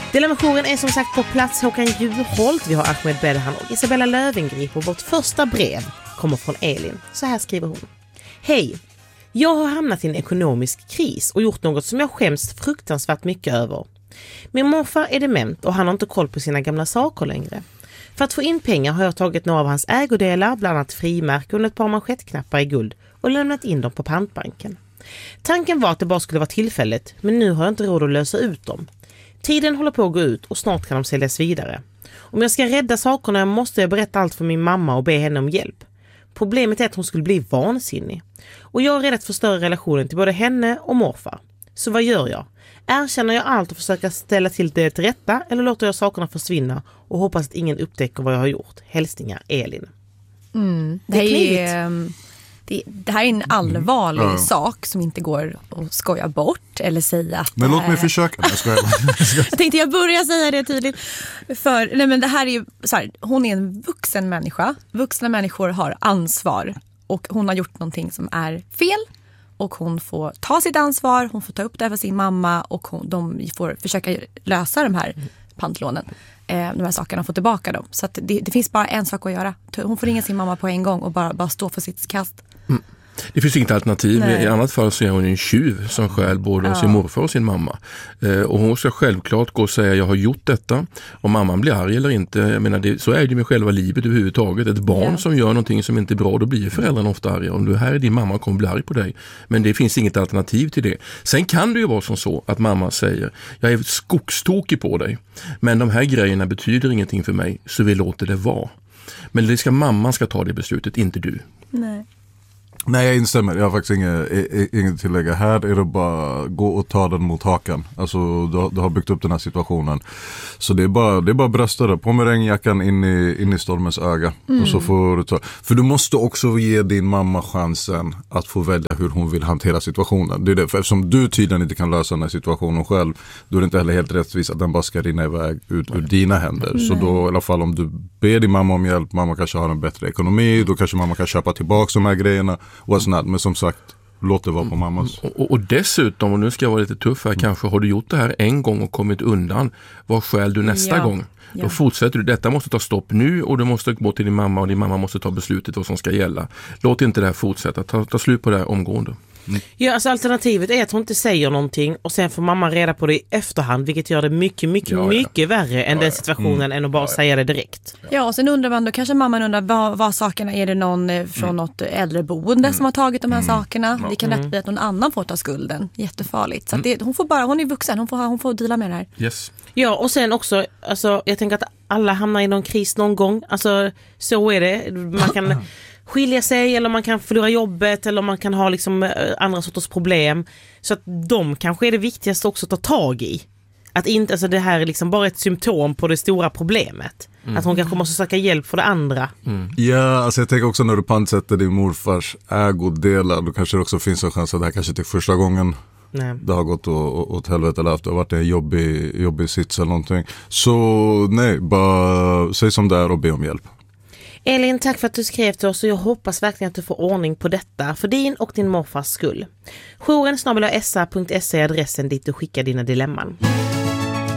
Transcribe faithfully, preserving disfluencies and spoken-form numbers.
Dilemma-jouren är som sagt på plats. Håkan Juholt, vi har Ahmed Bedhan och Isabella Lövengrip, och vårt första brev kommer från Elin. Så här skriver hon. Hej, jag har hamnat i en ekonomisk kris och gjort något som jag skäms fruktansvärt mycket över. Min morfar är dement och han har inte koll på sina gamla saker längre. För att få in pengar har jag tagit några av hans ägodelar, bland annat frimärken och ett par manschettknappar i guld, och lämnat in dem på pantbanken. Tanken var att det bara skulle vara tillfälligt, men nu har jag inte råd att lösa ut dem. Tiden håller på att gå ut och snart kan de säljas vidare. Om jag ska rädda sakerna måste jag berätta allt för min mamma och be henne om hjälp. Problemet är att hon skulle bli vansinnig. Och jag är rädd att förstöra relationen till både henne och morfar. Så vad gör jag? Erkänner jag allt och försöker ställa till det till rätta, eller låter jag sakerna försvinna och hoppas att ingen upptäcker vad jag har gjort? Hälsningar, Elin. Mm, det, det, är, det, det här är en allvarlig mm. sak som inte går att skoja bort eller säga att... Men låt mig försöka. Jag, jag tänkte jag börjar säga det tydligt. För nej, men det här är ju så här, hon är en vuxen människa. Vuxna människor har ansvar och hon har gjort någonting som är fel. Och hon får ta sitt ansvar, hon får ta upp det för sin mamma och hon, de får försöka lösa de här pantlånen. Eh, de här sakerna och få tillbaka dem. Så att det, det finns bara en sak att göra. Hon får ringa sin mamma på en gång och bara, bara stå för sitt kast. Mm. Det finns inget alternativ. Nej. I annat fall så är hon en tjuv som skäl både ja. sin morfar och sin mamma. Eh, och hon ska självklart gå och säga jag har gjort detta. Om mamman blir arg eller inte. Jag menar, det, så är det med själva livet överhuvudtaget. Ett barn ja. som gör någonting som inte är bra, då blir föräldrarna ofta arga. Om du här är din mamma kommer bli arg på dig. Men det finns inget alternativ till det. Sen kan det ju vara som så att mamma säger jag är skogstokig på dig. Men de här grejerna betyder ingenting för mig så vi låter det vara. Men det ska mamman ska ta det beslutet, inte du. Nej. Nej, jag instämmer. Jag har faktiskt inget, inget tillägga. Här är det bara gå och ta den mot hakan. Alltså, du, du har byggt upp den här situationen. Så det är bara, det är bara brösta det. På med regnjackan in i, in i stormens öga. Mm. Och så får du ta. För du måste också ge din mamma chansen att få välja hur hon vill hantera situationen. Det är det. För eftersom du tydligen inte kan lösa den här situationen själv, då är det inte heller helt rättvist att den bara ska rinna iväg ut ur dina händer. Nej. Så då i alla fall om du ber din mamma om hjälp, mamma kanske har en bättre ekonomi, då kanske mamma kan köpa tillbaka de här grejerna. Och sånt, men som sagt, låt det vara på mammas. Och, och, och dessutom, och nu ska jag vara lite tuff här, mm. kanske har du gjort det här en gång och kommit undan. Vad skäl du nästa ja. gång? Ja. Då fortsätter du. Detta måste ta stopp nu och du måste gå till din mamma och din mamma måste ta beslutet vad som ska gälla. Låt inte det här fortsätta. Ta, ta slut på det här omgående. Mm. Ja, alltså alternativet är att hon inte säger någonting och sen får mamma reda på det i efterhand, vilket gör det mycket, mycket, ja, mycket ja. värre än ja, den situationen mm. än att bara ja, ja. säga det direkt. Ja, och sen undrar man då, kanske mamman undrar vad, vad sakerna, är det någon från mm. något äldreboende mm. som har tagit de här mm. sakerna? Det kan lätt bli att någon annan får ta skulden. Jättefarligt. Så att det, hon får bara, hon är vuxen, hon får, hon får dela med det här. Yes. Ja, och sen också, alltså, jag tänker att alla hamnar i någon kris någon gång. Alltså, så är det. Man kan skilja sig eller man kan förlora jobbet eller man kan ha liksom andra sorters problem. Så att de kanske är det viktigaste också att ta tag i. Att inte, alltså det här är liksom bara ett symptom på det stora problemet. Mm. Att hon kanske måste söka hjälp för det andra. Mm. Ja, alltså jag tänker också när du pantsätter din morfars ägodelar, då kanske det också finns en chans att det här kanske till första gången Nej. det har gått åt, åt helvete eller att det har varit en jobbig, jobbig sits eller någonting. Så nej, bara säg som det är och be om hjälp. Elin, tack för att du skrev till oss och jag hoppas verkligen att du får ordning på detta för din och din morfars skull. Jouren snabel-a s a punkt se är adressen dit du skickar dina dilemman.